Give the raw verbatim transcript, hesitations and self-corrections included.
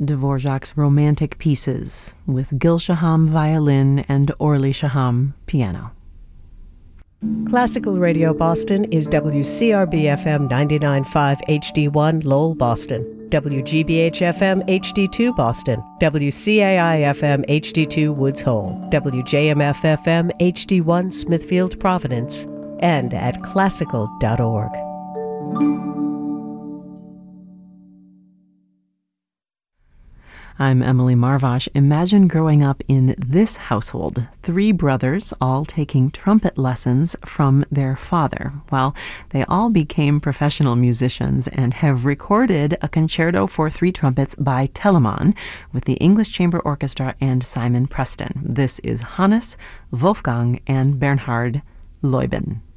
Dvorak's Romantic Pieces with Gil Shaham violin and Orly Shaham piano. Classical Radio Boston is W C R B F M ninety-nine point five H D one Lowell, Boston, W G B H F M H D two Boston, W C A I F M H D two Woods Hole, W J M F F M H D one Smithfield, Providence, and at classical dot org. I'm Emily Marvash. Imagine growing up in this household, three brothers all taking trumpet lessons from their father. Well, they all became professional musicians and have recorded a concerto for three trumpets by Telemann with the English Chamber Orchestra and Simon Preston. This is Hannes, Wolfgang, and Bernhard Leuben.